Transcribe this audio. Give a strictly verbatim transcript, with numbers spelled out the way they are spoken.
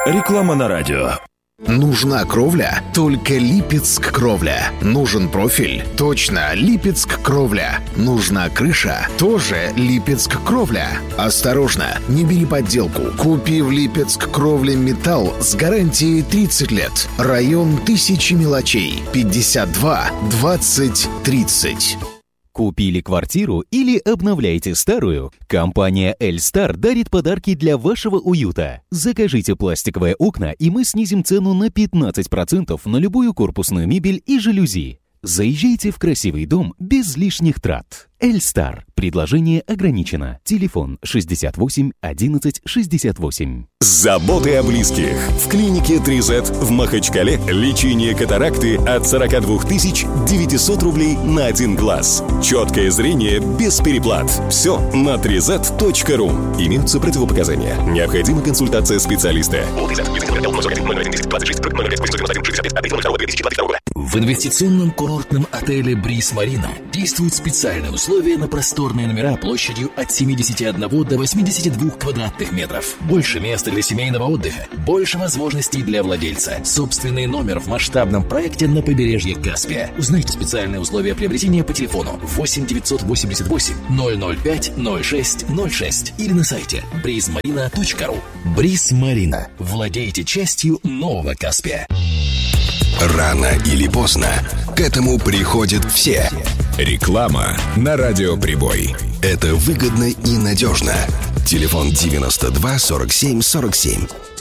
Реклама на радио. Нужна кровля? Только Липецк Кровля. Нужен профиль? Точно, Липецк Кровля. Нужна крыша? Тоже Липецк Кровля. Осторожно, не бери подделку. Купи в Липецк Кровля металл с гарантией тридцать лет. Район Тысячи Мелочей. пятьдесят два двадцать тридцать. Купили квартиру или обновляете старую? Компания Эльстар дарит подарки для вашего уюта. Закажите пластиковые окна, и мы снизим цену на пятнадцать процентов на любую корпусную мебель и жалюзи. Заезжайте в красивый дом без лишних трат. Эльстар. Предложение ограничено. Телефон шестьдесят восемь одиннадцать шестьдесят восемь. Заботы о близких. В клинике три зет в Махачкале лечение катаракты от сорок два тысячи девятьсот рублей на один глаз. Четкое зрение без переплат. Все на три зет точка ру. Имеются противопоказания. Необходима консультация специалиста. В инвестиционном курортном отеле «Бриз Марина» действуют специальные условия на просторные номера площадью от семидесяти одного до восьмидесяти двух квадратных метров. Больше места для семейного отдыха, больше возможностей для владельца. Собственный номер в масштабном проекте на побережье Каспия. Узнайте специальные условия приобретения по телефону восемь девятьсот восемьдесят восемь ноль ноль пять ноль шесть ноль шесть или на сайте бриз марина точка ру. «Бриз Марина». Владейте частью нового Каспия. Рано или поздно к этому приходят все. Реклама на радиоприбой. Это выгодно и надежно. Телефон девяносто два сорок семь сорок семь.